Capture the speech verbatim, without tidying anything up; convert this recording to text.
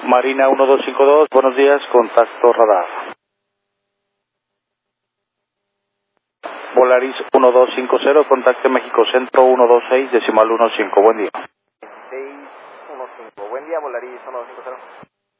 Marina uno dos cinco dos, buenos días, contacto radar. Volaris uno dos cinco cero, contacto México Centro uno dos seis, decimal uno cinco, buen día. seis uno cinco, buen día, Volaris uno dos cinco cero.